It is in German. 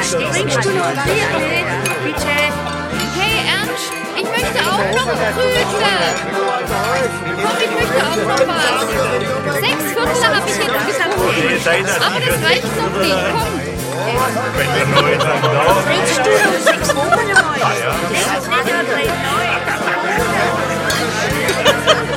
Bringst du noch Bier mit? Bitte. Hey Ernst, ich möchte auch noch Brötchen. Komm, ich möchte auch noch was. 6 Viertel habe ich jetzt gesagt. Aber das reicht noch nicht. Komm.